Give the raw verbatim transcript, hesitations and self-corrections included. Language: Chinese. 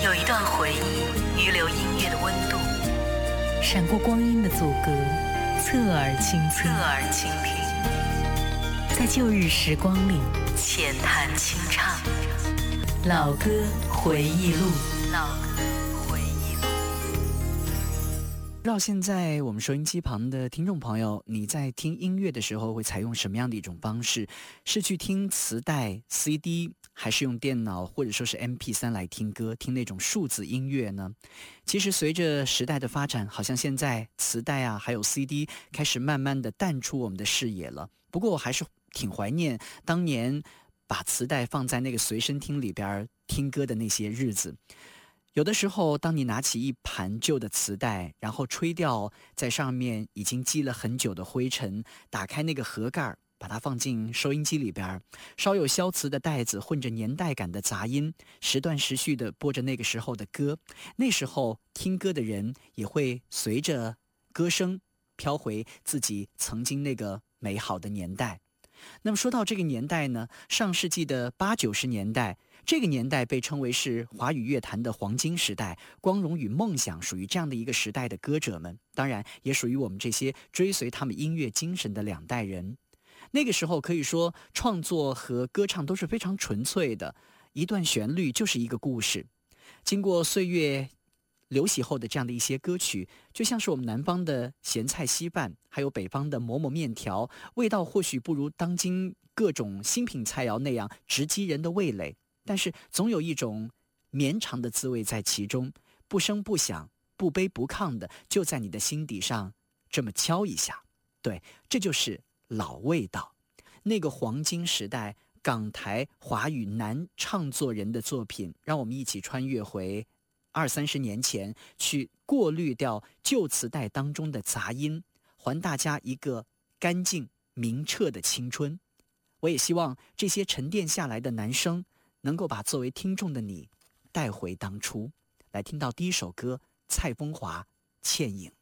有一段回忆，余留音乐的温度， 闪过光阴的阻隔，侧耳倾听， 侧耳倾听， 在旧日时光里， 浅谈清唱， 老歌回忆录， 老歌回忆录。 不知道现在我们收音机旁的听众朋友，你在听音乐的时候会采用什么样的一种方式？是去听磁带 C D， 还是用电脑或者说是 M P 三 来听歌，听那种数字音乐呢？其实随着时代的发展，好像现在磁带啊还有 C D 开始慢慢的淡出我们的视野了。不过我还是挺怀念当年把磁带放在那个随身听里边听歌的那些日子。有的时候当你拿起一盘旧的磁带，然后吹掉在上面已经积了很久的灰尘，打开那个盒盖，把它放进收音机里边，稍有消磁的带子混着年代感的杂音，时断时续地播着那个时候的歌。那时候听歌的人也会随着歌声飘回自己曾经那个美好的年代。那么说到这个年代呢，上世纪的八九十年代，这个年代被称为是华语乐坛的黄金时代，光荣与梦想属于这样的一个时代的歌者们，当然也属于我们这些追随他们音乐精神的两代人。那个时候可以说创作和歌唱都是非常纯粹的，一段旋律就是一个故事。经过岁月流洗后的这样的一些歌曲，就像是我们南方的咸菜稀饭，还有北方的馍馍面条，味道或许不如当今各种新品菜肴那样直击人的味蕾，但是总有一种绵长的滋味在其中，不声不响，不卑不亢的就在你的心底上这么敲一下。对，这就是老味道。那个黄金时代港台华语男唱作人的作品，让我们一起穿越回二三十年前，去过滤掉旧磁带当中的杂音，还大家一个干净明澈的青春。我也希望这些沉淀下来的男生能够把作为听众的你带回当初。来听到第一首歌，蔡枫华《倩影》。